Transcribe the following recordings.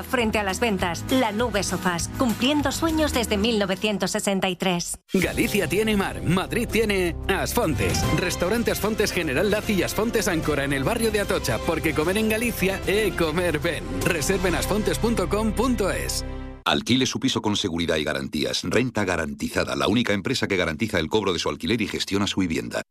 Ahora, frente a las ventas, la Nube Sofás, cumpliendo sueños desde 1963. Galicia tiene mar, Madrid tiene Asfontes. Restaurante Asfontes General Laci y Asfontes Áncora en el barrio de Atocha, porque comer en Galicia es comer ben. Reserven asfontes.com.es. Alquile su piso con seguridad y garantías. Renta Garantizada, la única empresa que garantiza el cobro de su alquiler y gestiona su vivienda.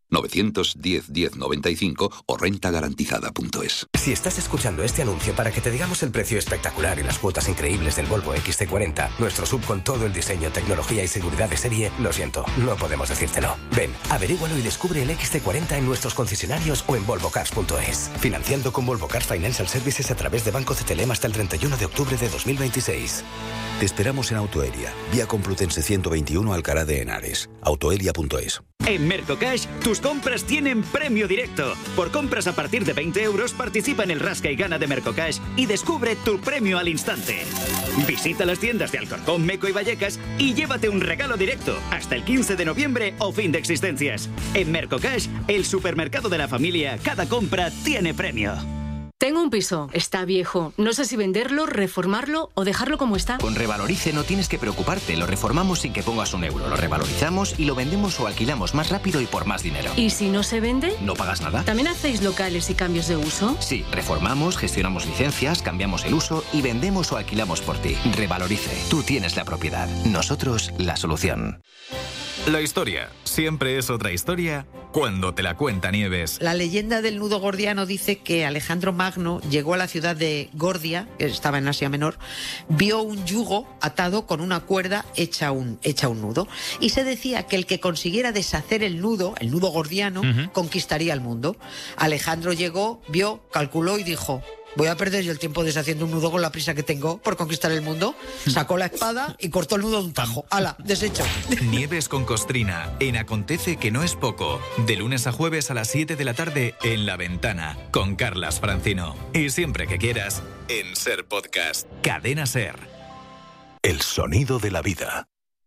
910-1095 o rentagarantizada.es. Si estás escuchando este anuncio para que te digamos el precio espectacular y las cuotas increíbles del Volvo XC40, nuestro SUV con todo el diseño, tecnología y seguridad de serie, lo siento, no podemos decírtelo. Ven, averígualo y descubre el XC40 en nuestros concesionarios o en volvocars.es. Financiando con Volvo Cars Financial Services a través de Banco CTLM hasta el 31 de octubre de 2026. Te esperamos en Autoelia, vía Complutense 121 Alcalá de Henares. Autoelia.es. En Mercocash, tus compras tienen premio directo. Por compras a partir de 20 euros, participa en el Rasca y Gana de Mercocash y descubre tu premio al instante. Visita las tiendas de Alcorcón, Meco y Vallecas y llévate un regalo directo hasta el 15 de noviembre o fin de existencias. En Mercocash, el supermercado de la familia, cada compra tiene premio. Tengo un piso, está viejo. No sé si venderlo, reformarlo o dejarlo como está. Con Revalorice no tienes que preocuparte. Lo reformamos sin que pongas un euro. Lo revalorizamos y lo vendemos o alquilamos más rápido y por más dinero. ¿Y si no se vende? No pagas nada. ¿También hacéis locales y cambios de uso? Sí, reformamos, gestionamos licencias, cambiamos el uso y vendemos o alquilamos por ti. Revalorice. Tú tienes la propiedad. Nosotros la solución. La historia siempre es otra historia cuando te la cuenta Nieves. La leyenda del nudo gordiano dice que Alejandro Magno llegó a la ciudad de Gordia, que estaba en Asia Menor, vio un yugo atado con una cuerda hecha un nudo. Y se decía que el que consiguiera deshacer el nudo gordiano, conquistaría el mundo. Alejandro llegó, vio, calculó y dijo: voy a perder yo el tiempo deshaciendo un nudo con la prisa que tengo por conquistar el mundo. Sacó la espada y cortó el nudo de un tajo. ¡Hala! Deshecho. Nieves con Costrina, en Acontece que no es poco. De lunes a jueves a las 7 de la tarde en La Ventana, con Carlas Francino. Y siempre que quieras, en Ser Podcast. Cadena Ser. El sonido de la vida.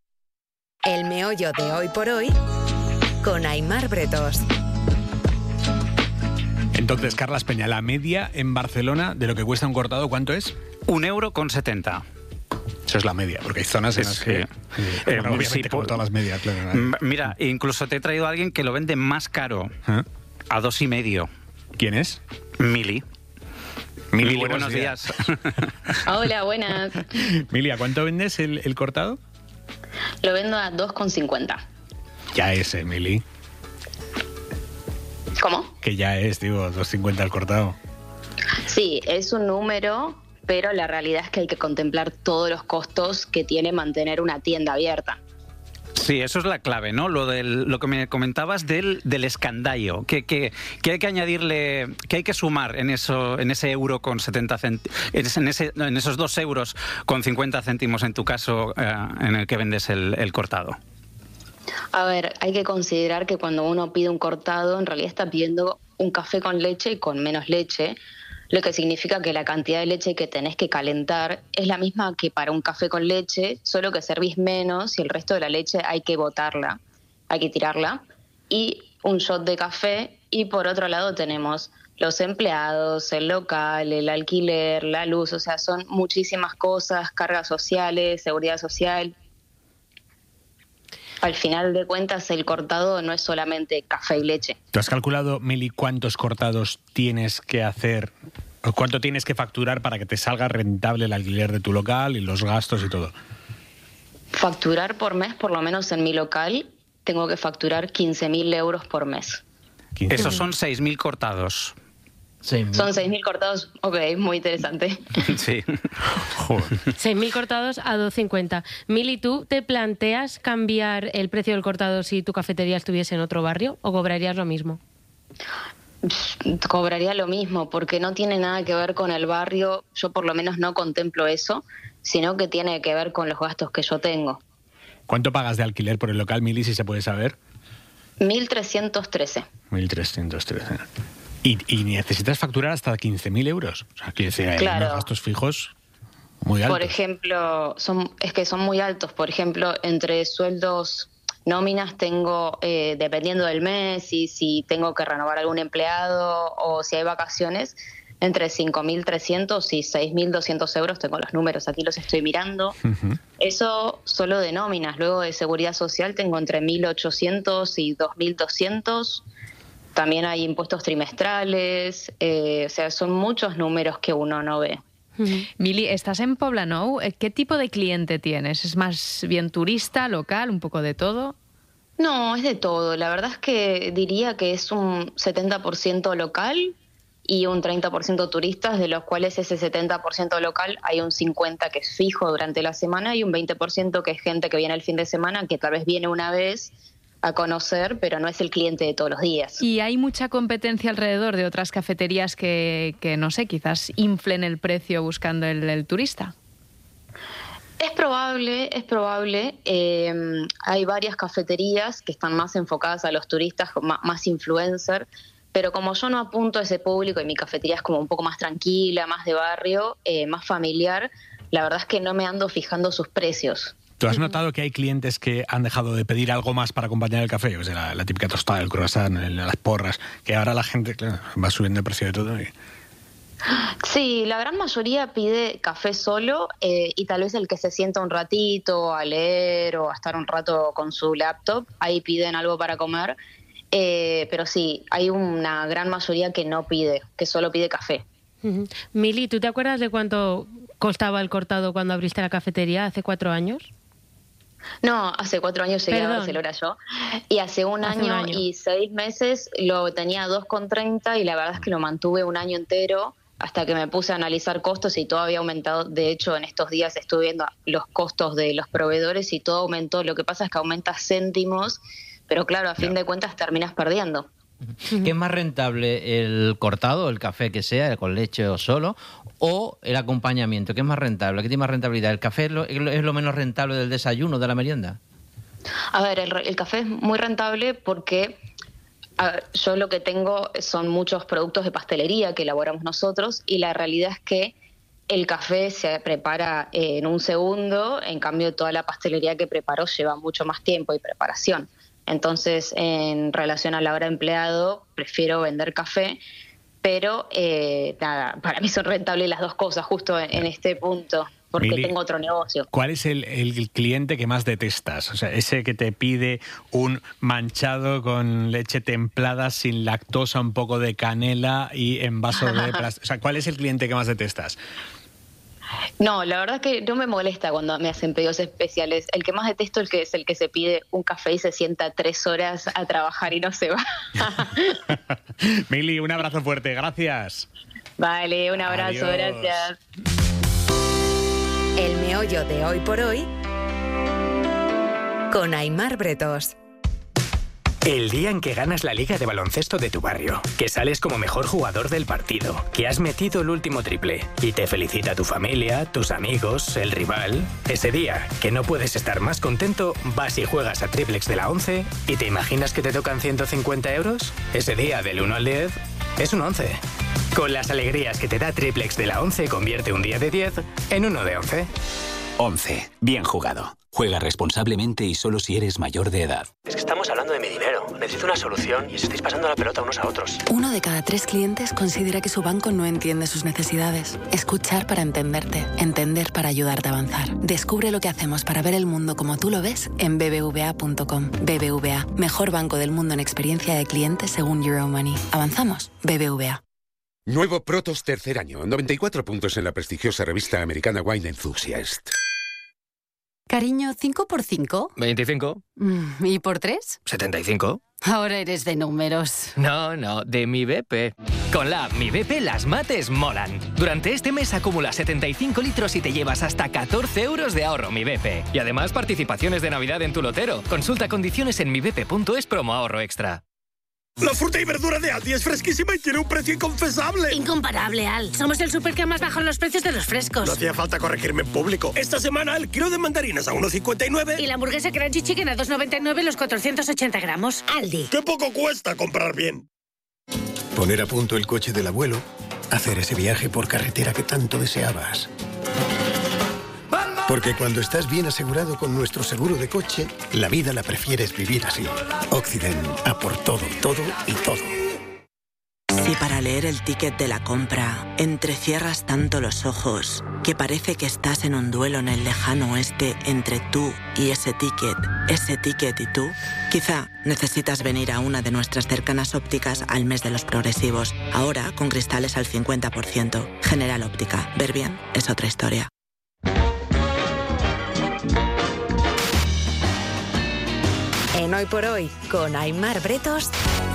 El meollo de hoy por hoy, con Aimar Bretos. Entonces, Carlas Peña, la media en Barcelona de lo que cuesta un cortado, ¿cuánto es? 1,70 €. Eso es la media, porque hay zonas en las que... obviamente, como todas las medias, claro. Mira, incluso te he traído a alguien que lo vende más caro, a 2,5 €. ¿Quién es? Mili. Mili, buenos días. Hola, buenas. Mili, ¿a cuánto vendes el cortado? Lo vendo a 2,50. Ya es, Mili. ¿Cómo? Que ya es, digo, 2,50 el cortado. Sí, es un número, pero la realidad es que hay que contemplar todos los costos que tiene mantener una tienda abierta. Sí, eso es la clave, ¿no? Lo que me comentabas del escandallo, que hay que añadirle, que hay que sumar en ese euro con 70 céntimos, en esos 2 euros con 50 céntimos en tu caso, en el que vendes el cortado. A ver, hay que considerar que cuando uno pide un cortado, en realidad está pidiendo un café con leche y con menos leche, lo que significa que la cantidad de leche que tenés que calentar es la misma que para un café con leche, solo que servís menos y el resto de la leche hay que botarla, hay que tirarla, y un shot de café. Y por otro lado tenemos los empleados, el local, el alquiler, la luz, o sea, son muchísimas cosas, cargas sociales, seguridad social. Al final de cuentas, el cortado no es solamente café y leche. ¿Tú has calculado, Mili, cuántos cortados tienes que hacer, o cuánto tienes que facturar para que te salga rentable el alquiler de tu local y los gastos y todo? Facturar por mes, por lo menos en mi local, tengo que facturar 15.000 € por mes. Esos son 6.000 cortados. Son 6.000 cortados, ok, muy interesante. Sí. 6.000 cortados a 2,50. Mili, ¿tú te planteas cambiar el precio del cortado si tu cafetería estuviese en otro barrio o cobrarías lo mismo? Cobraría lo mismo, porque no tiene nada que ver con el barrio. Yo por lo menos no contemplo eso, sino que tiene que ver con los gastos que yo tengo. ¿Cuánto pagas de alquiler por el local, Mili, si se puede saber? 1.313. 1.313. Y necesitas facturar hasta 15.000 €. O sea, que hay claro. Unos gastos fijos muy altos. Por ejemplo, son muy altos. Por ejemplo, entre sueldos, nóminas tengo, dependiendo del mes, y si tengo que renovar algún empleado o si hay vacaciones, entre 5.300 y 6.200 euros. Tengo los números, aquí los estoy mirando. Eso solo de nóminas. Luego de seguridad social tengo entre 1.800 y 2.200. También hay impuestos trimestrales. O sea, son muchos números que uno no ve. Mili, estás en Poblenou. ¿Qué tipo de cliente tienes? ¿Es más bien turista, local, un poco de todo? No, es de todo. La verdad es que diría que es un 70% local y un 30% turistas, de los cuales ese 70% local hay un 50% que es fijo durante la semana y un 20% que es gente que viene el fin de semana, que tal vez viene una vez a conocer, pero no es el cliente de todos los días. ¿Y hay mucha competencia alrededor de otras cafeterías que no sé, quizás inflen el precio buscando el turista? Es probable. Hay varias cafeterías que están más enfocadas a los turistas, más influencer, pero como yo no apunto a ese público y mi cafetería es como un poco más tranquila, más de barrio, más familiar, la verdad es que no me ando fijando sus precios. ¿Tú has notado que hay clientes que han dejado de pedir algo más para acompañar el café? O sea, la típica tostada, el croissant, las porras, que ahora la gente, claro, va subiendo el precio de todo. Sí, la gran mayoría pide café solo y tal vez el que se sienta un ratito a leer o a estar un rato con su laptop, ahí piden algo para comer. Pero sí, hay una gran mayoría que no pide, que solo pide café. Mili, ¿tú te acuerdas de cuánto costaba el cortado cuando abriste la cafetería hace 4 años? No, hace 4 años llegué a Barcelona yo. Y hace un año y 6 meses lo tenía 2,30 y la verdad es que lo mantuve un año entero hasta que me puse a analizar costos y todo había aumentado. De hecho, en estos días estuve viendo los costos de los proveedores y todo aumentó. Lo que pasa es que aumenta céntimos, pero claro, a fin de cuentas terminas perdiendo. ¿Qué es más rentable, el cortado, el café que sea, con leche o solo, o el acompañamiento? ¿Qué es más rentable? ¿Qué tiene más rentabilidad? ¿El café es lo menos rentable del desayuno, de la merienda? A ver, el café es muy rentable porque yo lo que tengo son muchos productos de pastelería que elaboramos nosotros y la realidad es que el café se prepara en un segundo, en cambio toda la pastelería que preparo lleva mucho más tiempo y preparación. Entonces, en relación a la hora de empleado, prefiero vender café, pero nada, para mí son rentables las dos cosas justo en este punto, porque Mili, tengo otro negocio. ¿Cuál es el cliente que más detestas? O sea, ese que te pide un manchado con leche templada, sin lactosa, un poco de canela y en vaso de plástico. O sea, ¿cuál es el cliente que más detestas? No, la verdad es que no me molesta cuando me hacen pedidos especiales. El que más detesto es el que se pide un café y se sienta 3 horas a trabajar y no se va. Mili, un abrazo fuerte, gracias. Vale, un abrazo, adiós. Gracias. El meollo de hoy por hoy con Aimar Bretos. El día en que ganas la liga de baloncesto de tu barrio, que sales como mejor jugador del partido, que has metido el último triple y te felicita tu familia, tus amigos, el rival. Ese día, que no puedes estar más contento, vas y juegas a Triplex de la 11 y te imaginas que te tocan 150 euros. Ese día, del 1 al 10, es un 11. Con las alegrías que te da Triplex de la 11, convierte un día de 10 en uno de 11. 11. Bien jugado. Juega responsablemente y solo si eres mayor de edad. Es que estamos hablando de mi dinero. Necesito una solución y os estáis pasando la pelota unos a otros. 1 de cada 3 clientes considera que su banco no entiende sus necesidades. Escuchar para entenderte. Entender para ayudarte a avanzar. Descubre lo que hacemos para ver el mundo como tú lo ves en bbva.com. BBVA, mejor banco del mundo en experiencia de cliente según Euromoney. ¿Avanzamos? BBVA. Nuevo Protos tercer año. 94 puntos en la prestigiosa revista americana Wine Enthusiast. Cariño, ¿5 por 5? 25. ¿Y por 3? 75. Ahora eres de números. No, de Mi BP. Con la app Mi BP las mates molan. Durante este mes acumula 75 litros y te llevas hasta 14 euros de ahorro Mi BP. Y además participaciones de Navidad en tu lotero. Consulta condiciones en mibp.es promo ahorro extra. La fruta y verdura de Aldi es fresquísima y tiene un precio inconfesable. Incomparable, Al. Somos el súper que más bajan los precios de los frescos. No hacía falta corregirme en público. Esta semana el kilo de mandarinas a 1,59. Y la hamburguesa Crunchy Chicken a 2,99 los 480 gramos. Aldi. ¡Qué poco cuesta comprar bien! Poner a punto el coche del abuelo. Hacer ese viaje por carretera que tanto deseabas. Porque cuando estás bien asegurado con nuestro seguro de coche, la vida la prefieres vivir así. Occident, a por todo, todo y todo. Y para leer el ticket de la compra, entrecierras tanto los ojos que parece que estás en un duelo en el lejano oeste entre tú y ese ticket y tú. Quizá necesitas venir a una de nuestras cercanas ópticas al mes de los progresivos. Ahora con cristales al 50%. General Óptica. Ver bien es otra historia. En Hoy por Hoy, con Aimar Bretos,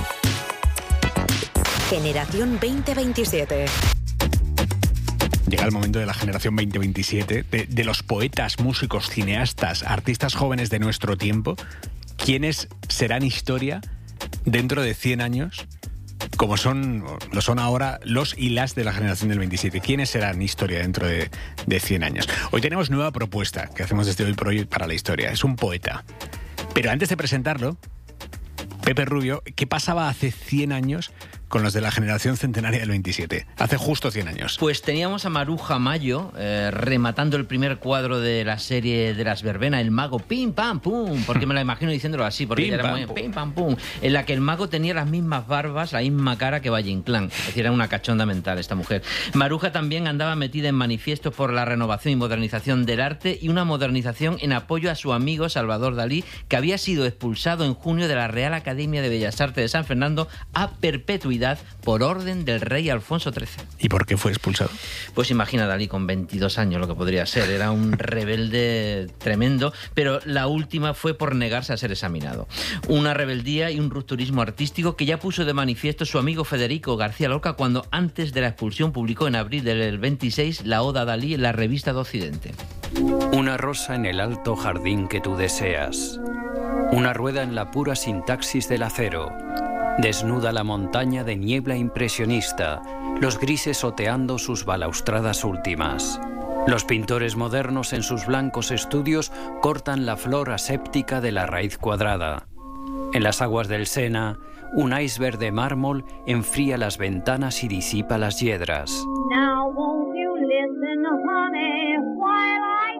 Generación 2027. Llega el momento de la generación 2027, de los poetas, músicos, cineastas, artistas jóvenes de nuestro tiempo. ¿Quiénes serán historia dentro de 100 años? Como lo son ahora los y las de la generación del 27. ¿Quiénes serán historia dentro de 100 años? Hoy tenemos nueva propuesta que hacemos desde Hoy por Hoy para la historia. Es un poeta. Pero antes de presentarlo, Pepe Rubio, ¿qué pasaba hace 100 años con los de la generación centenaria del 27? Hace justo 100 años. Pues teníamos a Maruja Mayo rematando el primer cuadro de la serie de las verbenas, el mago pim pam pum, porque me la imagino diciéndolo así, porque Pim, era pam, muy pum. pim pam pum, en la que el mago tenía las mismas barbas, la misma cara que Valle Inclán. Es decir, era una cachonda mental esta mujer. Maruja también andaba metida en manifiestos por la renovación y modernización del arte y una modernización en apoyo a su amigo Salvador Dalí, que había sido expulsado en junio de la Real Academia de Bellas Artes de San Fernando a perpetuidad por orden del rey Alfonso XIII. ¿Y por qué fue expulsado? Pues imagina Dalí con 22 años lo que podría ser. Era un rebelde tremendo, pero la última fue por negarse a ser examinado. Una rebeldía y un rupturismo artístico que ya puso de manifiesto su amigo Federico García Lorca cuando antes de la expulsión publicó en abril del 26 la Oda a Dalí en la Revista de Occidente. Una rosa en el alto jardín que tú deseas. Una rueda en la pura sintaxis del acero. Desnuda la montaña de niebla impresionista, los grises oteando sus balaustradas últimas. Los pintores modernos en sus blancos estudios cortan la flor aséptica de la raíz cuadrada. En las aguas del Sena, un iceberg de mármol enfría las ventanas y disipa las hiedras. Now won't you listen, honey, while I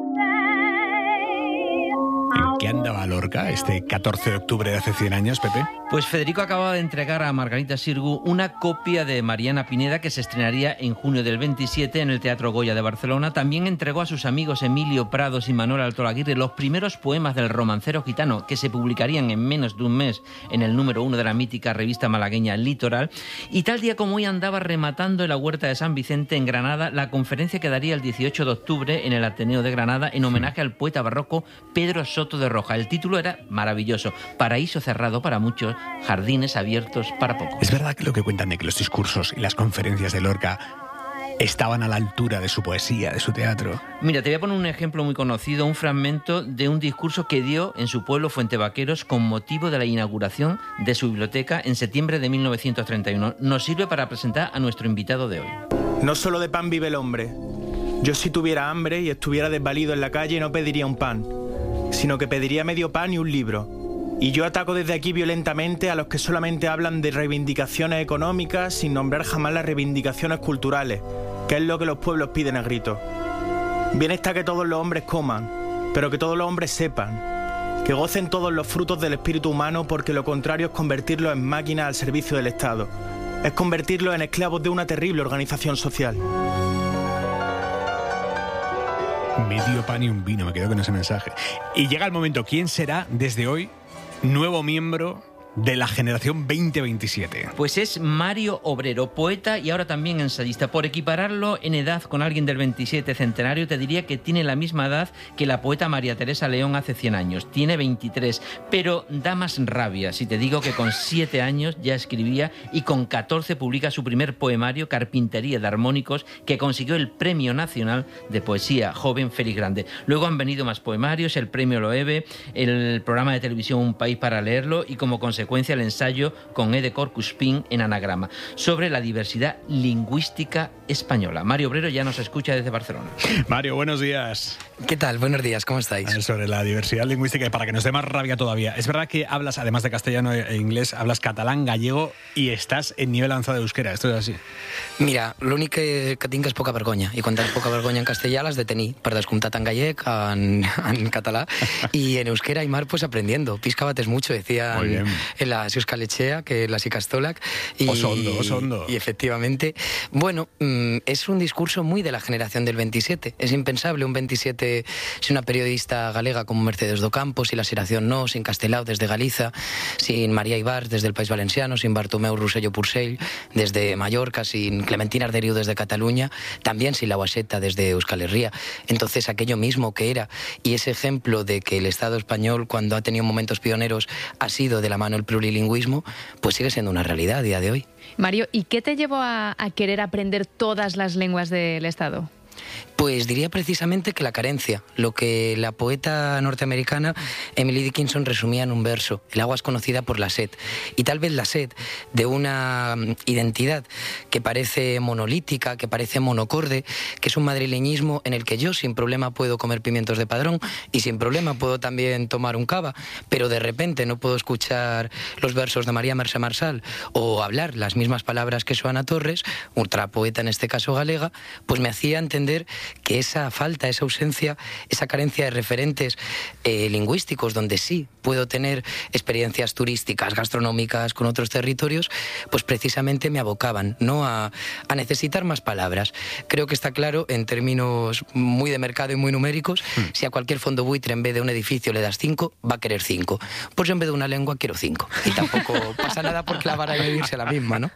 ¿Qué andaba Lorca este 14 de octubre de hace 100 años, Pepe? Pues Federico acababa de entregar a Margarita Sirgu una copia de Mariana Pineda que se estrenaría en junio del 27 en el Teatro Goya de Barcelona. También entregó a sus amigos Emilio Prados y Manuel Alto Aguirre los primeros poemas del romancero gitano que se publicarían en menos de un mes en el número 1 de la mítica revista malagueña Litoral. Y tal día como hoy andaba rematando en la Huerta de San Vicente en Granada la conferencia que daría el 18 de octubre en el Ateneo de Granada en homenaje al poeta barroco Pedro Soto de Roja. El título era maravilloso: Paraíso cerrado para muchos, jardines abiertos para pocos. Es verdad que lo que cuentan de que los discursos y las conferencias de Lorca estaban a la altura de su poesía, de su teatro. Mira, te voy a poner un ejemplo muy conocido, un fragmento de un discurso que dio en su pueblo Fuentevaqueros con motivo de la inauguración de su biblioteca en septiembre de 1931. Nos sirve para presentar a nuestro invitado de hoy. No solo de pan vive el hombre. Yo si tuviera hambre y estuviera desvalido en la calle no pediría un pan, sino que pediría medio pan y un libro. Y yo ataco desde aquí violentamente a los que solamente hablan de reivindicaciones económicas sin nombrar jamás las reivindicaciones culturales, que es lo que los pueblos piden a gritos. Bien está que todos los hombres coman, pero que todos los hombres sepan, que gocen todos los frutos del espíritu humano, porque lo contrario es convertirlos en máquinas al servicio del Estado, es convertirlos en esclavos de una terrible organización social. Medio pan y un vino, me quedo con ese mensaje. Y llega el momento, ¿quién será desde hoy nuevo miembro de la generación 2027? Pues es Mario Obrero, poeta y ahora también ensayista. Por equipararlo en edad con alguien del 27 centenario, te diría que tiene la misma edad que la poeta María Teresa León hace 100 años. Tiene 23, pero da más rabia si te digo que con 7 años ya escribía y con 14 publica su primer poemario, Carpintería de Armónicos, que consiguió el Premio Nacional de Poesía Joven Félix Grande. Luego han venido más poemarios, el Premio Loewe, el programa de televisión Un País para Leerlo y como consecuencia el ensayo con Ede Corcuspin en Anagrama sobre la diversidad lingüística española. Mario Obrero ya nos escucha desde Barcelona. Mario, buenos días. ¿Qué tal? Buenos días, ¿cómo estáis? Sobre la diversidad lingüística y para que nos dé más rabia todavía. Es verdad que hablas, además de castellano e inglés, hablas catalán, gallego y estás en nivel avanzado de euskera. ¿Esto es así? Mira, l'únic que tinc és poca vergonya. I quan tens poca vergonya en castellà l'has de tenir per descomptat en gallec, en català y en euskera y mar pues aprendiendo. Pisca bates mucho, decía en la Euskal Etxea, que la Sicastolac. Osondo. Y efectivamente, bueno, es un discurso muy de la generación del 27. Es impensable un 27 sin una periodista galega como Mercedes Docampo, sin la Xeración No, sin Castelao desde Galiza, sin María Ibars desde el País Valenciano, sin Bartomeu Rosselló Purcell desde Mallorca, sin Clementina Arderiu desde Cataluña, también sin la Guaseta desde Euskal Herria. Entonces aquello mismo que era, y ese ejemplo de que el Estado español cuando ha tenido momentos pioneros ha sido de la mano el plurilingüismo, pues sigue siendo una realidad a día de hoy. Mario, ¿y qué te llevó a querer aprender todas las lenguas del Estado? Pues diría precisamente que la carencia, lo que la poeta norteamericana Emily Dickinson resumía en un verso: el agua es conocida por la sed, y tal vez la sed de una identidad que parece monolítica, que parece monocorde, que es un madrileñismo en el que yo sin problema puedo comer pimientos de Padrón y sin problema puedo también tomar un cava, pero de repente no puedo escuchar los versos de María Mercè Marçal o hablar las mismas palabras que Xoana Torres, otra poeta en este caso galega, pues me hacía entender que esa falta, esa ausencia, esa carencia de referentes lingüísticos donde sí puedo tener experiencias turísticas, gastronómicas con otros territorios, pues precisamente me abocaban, ¿no?, a necesitar más palabras. Creo que está claro en términos muy de mercado y muy numéricos, si a cualquier fondo buitre en vez de un edificio le das 5, va a querer 5. Pues yo en vez de una lengua quiero 5. Y tampoco pasa nada porque la vara de medirse la misma, ¿no?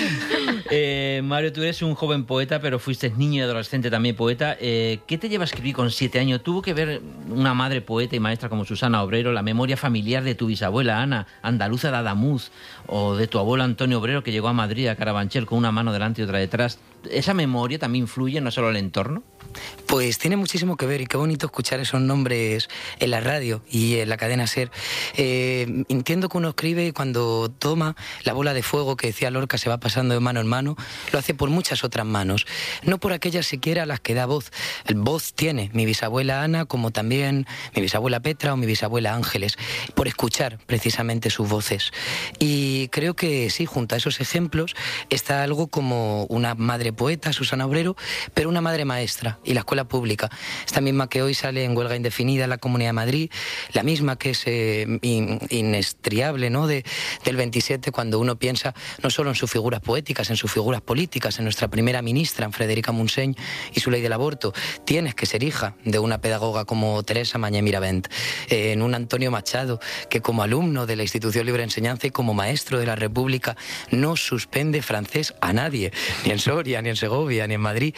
Mario, tú eres un joven poeta, pero fuiste niño y adolescente también poeta. ¿Qué te lleva a escribir con 7 años? ¿Tuvo que ver una madre poeta y maestra como Susana Obrero, la memoria familiar de tu bisabuela Ana, andaluza de Adamuz, o de tu abuelo Antonio Obrero, que llegó a Madrid, a Carabanchel, con una mano delante y otra detrás? ¿Esa memoria también influye, no solo el entorno? Pues tiene muchísimo que ver, y qué bonito escuchar esos nombres en la radio y en la cadena SER. Entiendo que uno escribe cuando toma la bola de fuego que decía Lorca, se va pasando de mano en mano, lo hace por muchas otras manos, no por aquellas siquiera a las que da voz. El voz tiene mi bisabuela Ana, como también mi bisabuela Petra o mi bisabuela Ángeles, por escuchar precisamente sus voces. Y creo que sí, junto a esos ejemplos está algo como una madre poeta, Susana Obrero, pero una madre maestra, y la escuela pública, esta misma que hoy sale en huelga indefinida en la Comunidad de Madrid, la misma que es inestriable, ¿no?, del 27, cuando uno piensa no solo en sus figuras poéticas, en sus figuras políticas, en nuestra primera ministra, en Frederica Montseny y su ley del aborto. Tienes que ser hija de una pedagoga como Teresa Mañé Miravent, en un Antonio Machado que como alumno de la Institución Libre de Enseñanza y como maestro de la República no suspende francés a nadie, ni en Soria, ni en Segovia, ni en Madrid.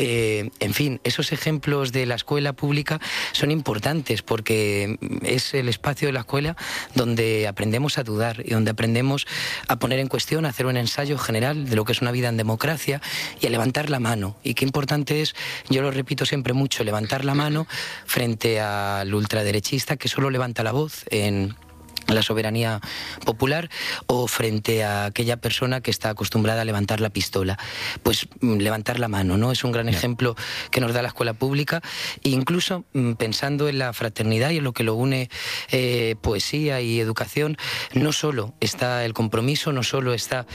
En fin, esos ejemplos de la escuela pública son importantes porque es el espacio de la escuela donde aprendemos a dudar y donde aprendemos a poner en cuestión, a hacer un ensayo general de lo que es una vida en democracia y a levantar la mano. Y qué importante es, yo lo repito siempre mucho, levantar la mano frente al ultraderechista que solo levanta la voz en la soberanía popular, o frente a aquella persona que está acostumbrada a levantar la pistola. Pues levantar la mano, ¿no? Es un gran ejemplo que nos da la escuela pública, e incluso pensando en la fraternidad y en lo que lo une poesía y educación, no solo está el compromiso, no solo está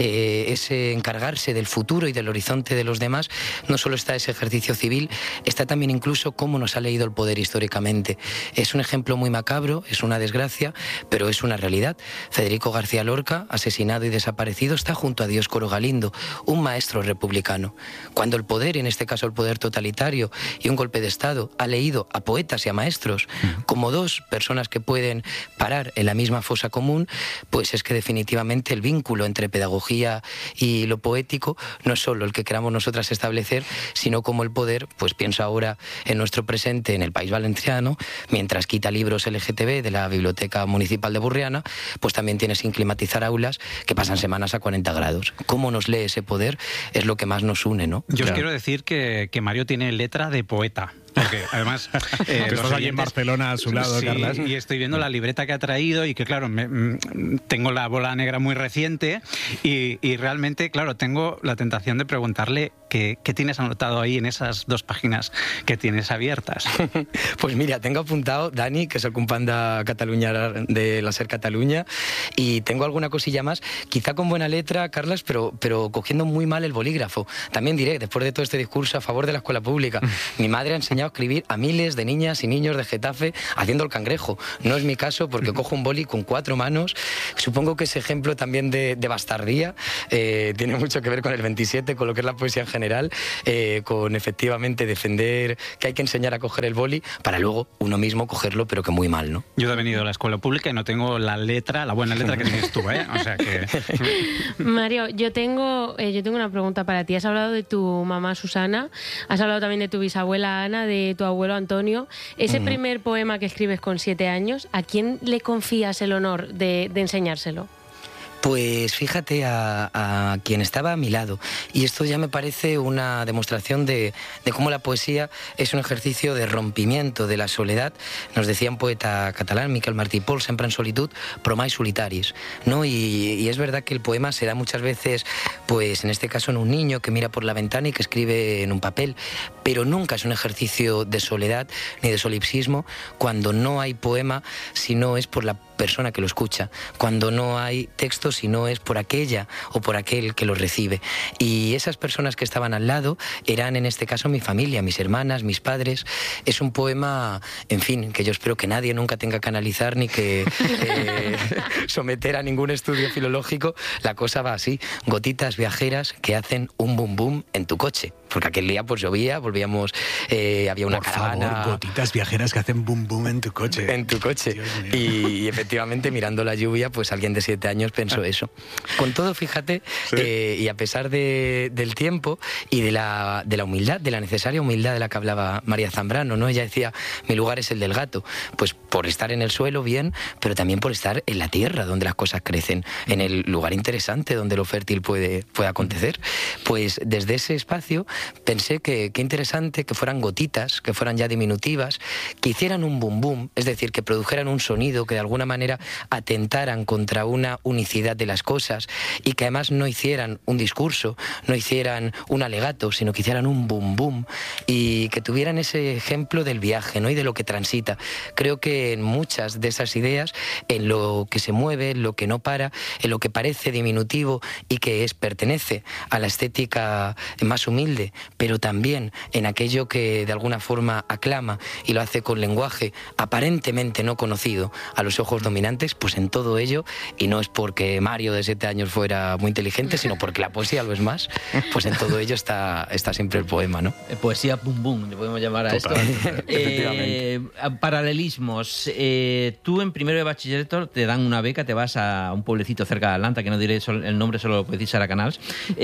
ese encargarse del futuro y del horizonte de los demás, no solo está ese ejercicio civil, está también incluso cómo nos ha leído el poder históricamente. Es un ejemplo muy macabro, es una desgracia, pero es una realidad. Federico García Lorca, asesinado y desaparecido, está junto a Dioscoro Galindo, un maestro republicano. Cuando el poder, en este caso el poder totalitario y un golpe de Estado, ha leído a poetas y a maestros como dos personas que pueden parar en la misma fosa común, pues es que definitivamente el vínculo entre pedagogía y lo poético no es solo el que queramos nosotras establecer, sino como el poder, pues pienso ahora en nuestro presente en el País Valenciano, mientras quita libros LGTB de la Biblioteca Municipal de Burriana, pues también tiene sin climatizar aulas que pasan semanas a 40 grados. ¿Cómo nos lee ese poder? Es lo que más nos une, ¿no? Yo os quiero decir que Mario tiene letra de poeta. Porque además... estás allí en Barcelona a su lado, sí, Carlas. Y estoy viendo la libreta que ha traído y que, claro, tengo la bola negra muy reciente y realmente, claro, tengo la tentación de preguntarle qué tienes anotado ahí en esas 2 páginas que tienes abiertas. Pues mira, tengo apuntado Dani, que es el companda Cataluña de la SER Cataluña, y tengo alguna cosilla más, quizá con buena letra, Carlas, pero cogiendo muy mal el bolígrafo. También diré, después de todo este discurso a favor de la escuela pública, mi madre ha enseñado a escribir a miles de niñas y niños de Getafe haciendo el cangrejo. No es mi caso, porque cojo un boli con 4 manos. Supongo que ese ejemplo también de bastardía tiene mucho que ver con el 27, con lo que es la poesía en general, con efectivamente defender que hay que enseñar a coger el boli para luego uno mismo cogerlo, pero que muy mal, ¿no? Yo he venido a la escuela pública y no tengo la buena letra que tienes tú, ¿eh? O sea que... Mario, yo tengo una pregunta para ti. Has hablado de tu mamá Susana, has hablado también de tu bisabuela Ana, de tu abuelo Antonio. Ese primer poema que escribes con 7 años, ¿a quién le confías el honor de enseñárselo? Pues fíjate a quien estaba a mi lado, y esto ya me parece una demostración de cómo la poesía es un ejercicio de rompimiento de la soledad. Nos decía un poeta catalán, Miquel Martí Pol, sempre en solitud, però mai solitaris, ¿no? Y es verdad que el poema se da muchas veces, pues en este caso en un niño que mira por la ventana y que escribe en un papel, pero nunca es un ejercicio de soledad ni de solipsismo cuando no hay poema, si no es por la persona que lo escucha, cuando no hay texto, si no es por aquella o por aquel que lo recibe. Y esas personas que estaban al lado eran en este caso mi familia, mis hermanas, mis padres. Es un poema, en fin, que yo espero que nadie nunca tenga que analizar ni que someter a ningún estudio filológico. La cosa va así: gotitas viajeras que hacen un bum bum en tu coche. Porque aquel día pues llovía, volvíamos, había una caravana. Por favor, gotitas viajeras que hacen bum bum en tu coche. En tu coche. Y efectivamente, mirando la lluvia, pues alguien de 7 años pensó eso. Con todo, fíjate, sí. Y a pesar del tiempo y de la humildad, de la necesaria humildad de la que hablaba María Zambrano, ¿no? Ella decía, mi lugar es el del gato. Pues por estar en el suelo, bien, pero también por estar en la tierra, donde las cosas crecen, en el lugar interesante, donde lo fértil puede acontecer. Pues desde ese espacio pensé que qué interesante que fueran gotitas, que fueran ya diminutivas, que hicieran un bum bum, es decir, que produjeran un sonido, que de alguna manera atentaran contra una unicidad de las cosas y que además no hicieran un discurso, no hicieran un alegato, sino que hicieran un bum bum y que tuvieran ese ejemplo del viaje, ¿no? Y de lo que transita. Creo que en muchas de esas ideas, en lo que se mueve, en lo que no para, en lo que parece diminutivo y que pertenece a la estética más humilde, pero también en aquello que de alguna forma aclama y lo hace con lenguaje aparentemente no conocido a los ojos dominantes, pues en todo ello, y no es porque Mario de 7 años fuera muy inteligente, sino porque la poesía lo es más, pues en todo ello está siempre el poema, ¿no? Poesía bum bum, le podemos llamar a Total. esto. Paralelismos. Tú en primero de bachillerato te dan una beca, te vas a un pueblecito cerca de Atlanta, que no diré el nombre, solo lo puedes decir Sara Canals.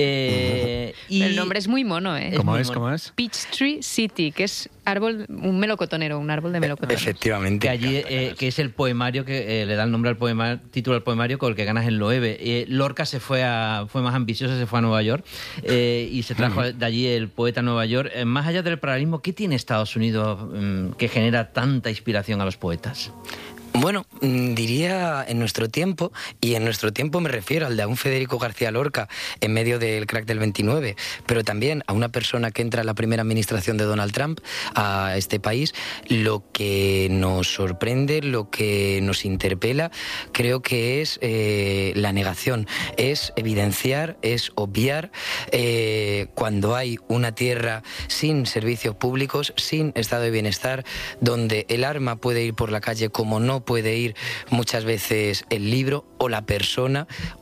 Y el nombre es muy mono, ¿eh? ¿Cómo es? Peachtree City, que es un melocotonero, un árbol de melocotonero. Efectivamente. Que allí, que es el poemario que le da el nombre al poema, título al poemario con el que ganas el Loewe. Lorca fue más ambicioso, se fue a Nueva York y se trajo de allí el poeta a Nueva York. Más allá del paralelismo, ¿qué tiene Estados Unidos que genera tanta inspiración a los poetas? Bueno, diría en nuestro tiempo, y en nuestro tiempo me refiero al de un Federico García Lorca en medio del crack del 29, pero también a una persona que entra en la primera administración de Donald Trump a este país, lo que nos sorprende, lo que nos interpela, creo que es la negación, es evidenciar, es obviar cuando hay una tierra sin servicios públicos, sin estado de bienestar, donde el arma puede ir por la calle como no puede ir muchas veces el libro o la persona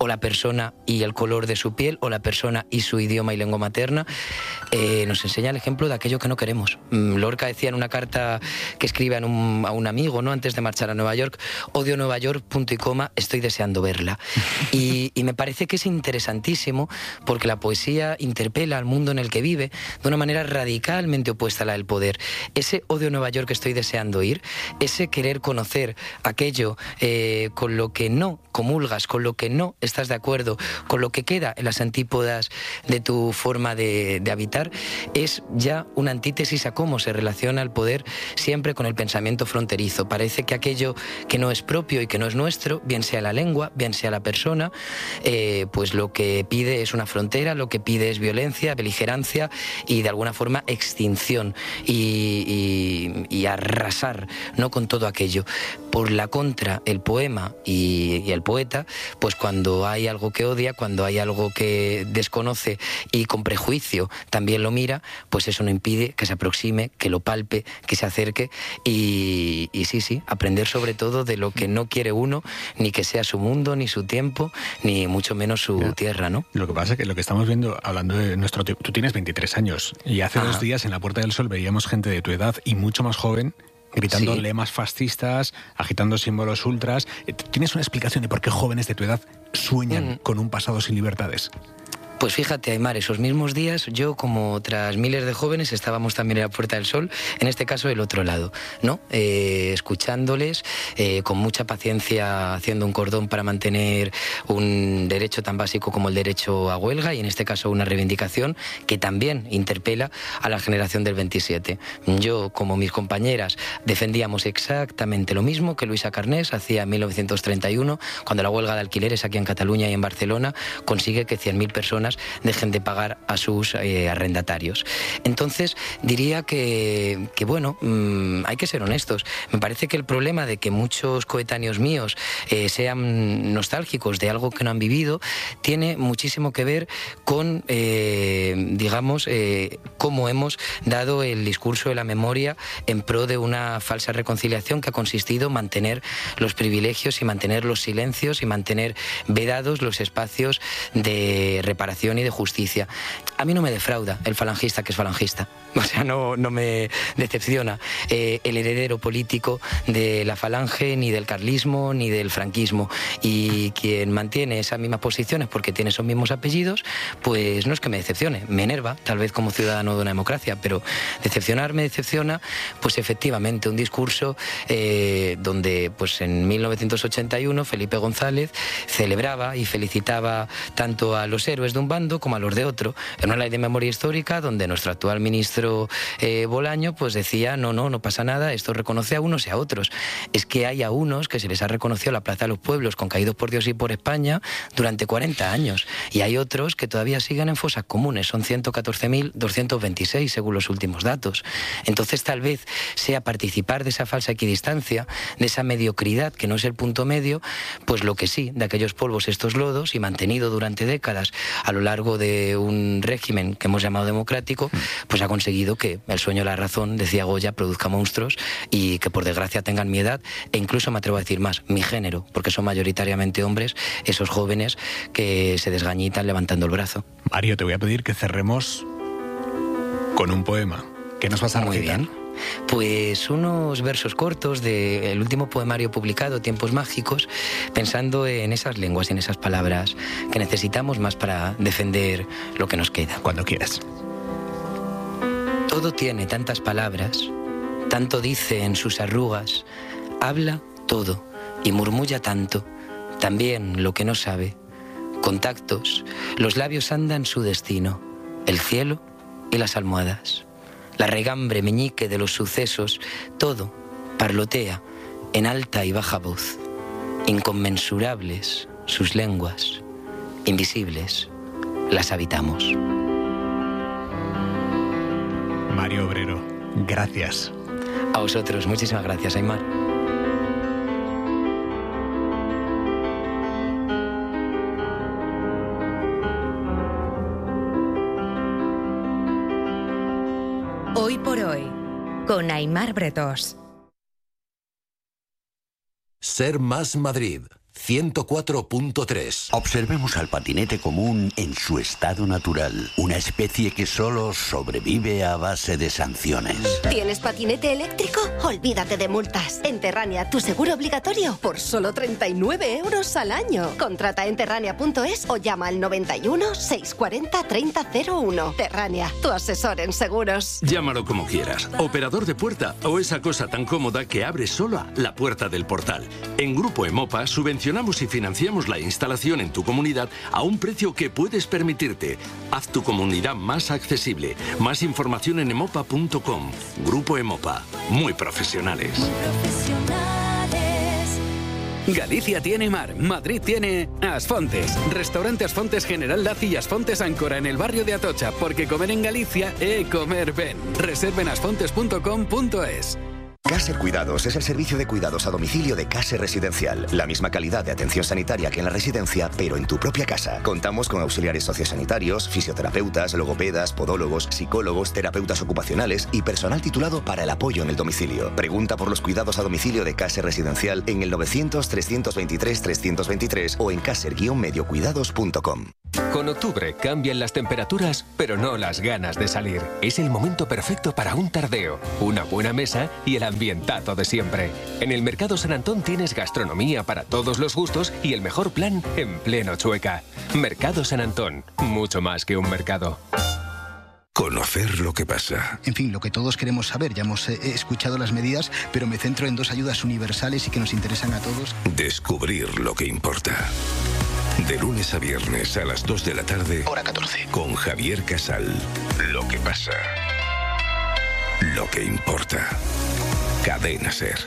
y el color de su piel o la persona y su idioma y lengua materna. Nos enseña el ejemplo de aquello que no queremos. Lorca decía en una carta que escribe a un amigo, ¿no? Antes de marchar a Nueva York: odio Nueva York, punto y coma, estoy deseando verla. Y me parece que es interesantísimo porque la poesía interpela al mundo en el que vive de una manera radicalmente opuesta a la del poder. Ese odio Nueva York, estoy deseando ir, ese querer conocer aquello con lo que no comulgas, con lo que no estás de acuerdo, con lo que queda en las antípodas de tu forma de habitar, es ya una antítesis a cómo se relaciona el poder siempre con el pensamiento fronterizo. Parece que aquello que no es propio y que no es nuestro, bien sea la lengua, bien sea la persona, pues lo que pide es una frontera, lo que pide es violencia, beligerancia y de alguna forma extinción y arrasar, ¿no?, con todo aquello. Por la contra, el poema y el poeta, pues cuando hay algo que odia, cuando hay algo que desconoce y con prejuicio también lo mira, pues eso no impide que se aproxime, que lo palpe, que se acerque y sí, aprender sobre todo de lo que no quiere uno, ni que sea su mundo, ni su tiempo, ni mucho menos su tierra, ¿no? Lo que pasa es que lo que estamos viendo, hablando de nuestro tiempo, tú tienes 23 años y hace 2 días en la Puerta del Sol veíamos gente de tu edad y mucho más joven gritando lemas fascistas, agitando símbolos ultras. ¿Tienes una explicación de por qué jóvenes de tu edad sueñan con un pasado sin libertades? Pues fíjate, Aymar, esos mismos días yo, como otras miles de jóvenes, estábamos también en la Puerta del Sol, en este caso del otro lado, ¿no? Escuchándoles, con mucha paciencia, haciendo un cordón para mantener un derecho tan básico como el derecho a huelga y en este caso una reivindicación que también interpela a la generación del 27. Yo, como mis compañeras, defendíamos exactamente lo mismo que Luisa Carnés hacía en 1931, cuando la huelga de alquileres aquí en Cataluña y en Barcelona consigue que 100.000 personas dejen de pagar a sus arrendatarios. Entonces, diría que bueno, hay que ser honestos. Me parece que el problema de que muchos coetáneos míos sean nostálgicos de algo que no han vivido tiene muchísimo que ver con, digamos, cómo hemos dado el discurso de la memoria en pro de una falsa reconciliación que ha consistido en mantener los privilegios y mantener los silencios y mantener vedados los espacios de reparación y de justicia. A mí no me defrauda el falangista que es falangista. O sea, no me decepciona el heredero político de la falange, ni del carlismo, ni del franquismo. Y quien mantiene esas mismas posiciones porque tiene esos mismos apellidos, pues no es que me decepcione, me enerva, tal vez como ciudadano de una democracia, pero me decepciona, pues efectivamente, un discurso donde pues en 1981 Felipe González celebraba y felicitaba tanto a los héroes de un bando como a los de otro, en una ley de memoria histórica donde nuestro actual ministro Bolaño pues decía no pasa nada, esto reconoce a unos y a otros. Es que hay a unos que se les ha reconocido la Plaza de los Pueblos con Caídos por Dios y por España durante 40 años y hay otros que todavía siguen en fosas comunes, son 114.226 según los últimos datos. Entonces tal vez sea participar de esa falsa equidistancia, de esa mediocridad que no es el punto medio, pues lo que sí, de aquellos polvos estos lodos y mantenido durante décadas a lo largo de un régimen que hemos llamado democrático, pues ha conseguido que el sueño de la razón, decía Goya, produzca monstruos y que por desgracia tengan mi edad e incluso me atrevo a decir más, mi género, porque son mayoritariamente hombres, esos jóvenes que se desgañitan levantando el brazo. Mario, te voy a pedir que cerremos con un poema. ¿Qué nos vas a recitar? Muy bien. Pues unos versos cortos del último poemario publicado, Tiempos Mágicos, pensando en esas lenguas y en esas palabras que necesitamos más para defender lo que nos queda. Cuando quieras. Todo tiene tantas palabras, tanto dice en sus arrugas, habla todo y murmulla tanto, también lo que no sabe. Contactos, los labios andan su destino, el cielo y las almohadas. La regambre meñique de los sucesos, todo parlotea en alta y baja voz. Inconmensurables sus lenguas, invisibles las habitamos. Mario Obrero, gracias. A vosotros, muchísimas gracias, Aymar. Hoy por hoy, con Aymar Bretós. Ser Más Madrid, 104.3. Observemos al patinete común en su estado natural. Una especie que solo sobrevive a base de sanciones. ¿Tienes patinete eléctrico? Olvídate de multas. En Terrania, tu seguro obligatorio por solo 39 € al año. Contrata en terrania.es o llama al 91 640 3001. Terrania, tu asesor en seguros. Llámalo como quieras. Operador de puerta o esa cosa tan cómoda que abre sola la puerta del portal. En Grupo Emopa subvencionamos y financiamos la instalación en tu comunidad a un precio que puedes permitirte. Haz tu comunidad más accesible. Más información en emopa.com. Grupo Emopa. Muy profesionales. Galicia tiene mar, Madrid tiene Asfontes. Restaurante Asfontes General Laci y Asfontes Áncora en el barrio de Atocha, porque comer en Galicia es comer ben. Reserven asfontes.com.es. Caser Cuidados es el servicio de cuidados a domicilio de Caser Residencial. La misma calidad de atención sanitaria que en la residencia, pero en tu propia casa. Contamos con auxiliares sociosanitarios, fisioterapeutas, logopedas, podólogos, psicólogos, terapeutas ocupacionales y personal titulado para el apoyo en el domicilio. Pregunta por los cuidados a domicilio de Caser Residencial en el 900-323-323 o en caser-mediocuidados.com. Con octubre cambian las temperaturas, pero no las ganas de salir. Es el momento perfecto para un tardeo, una buena mesa y el ambientazo de siempre. En el Mercado San Antón tienes gastronomía para todos los gustos y el mejor plan en pleno Chueca. Mercado San Antón, mucho más que un mercado. Conocer lo que pasa. En fin, lo que todos queremos saber. Ya hemos escuchado las medidas, pero me centro en 2 ayudas universales y que nos interesan a todos. Descubrir lo que importa. De lunes a viernes a las 2 de la tarde. Hora 14. Con Javier Casal. Lo que pasa. Lo que importa. Cadena SER.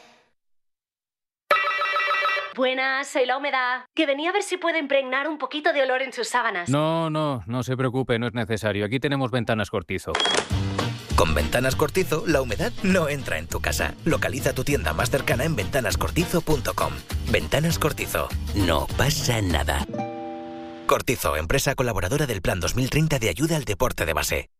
Buenas, soy La Humedad. Que venía a ver si puedo impregnar un poquito de olor en sus sábanas. No se preocupe, no es necesario. Aquí tenemos Ventanas Cortizo. Con Ventanas Cortizo, la humedad no entra en tu casa. Localiza tu tienda más cercana en ventanascortizo.com. Ventanas Cortizo. No pasa nada. Cortizo, empresa colaboradora del Plan 2030 de ayuda al deporte de base.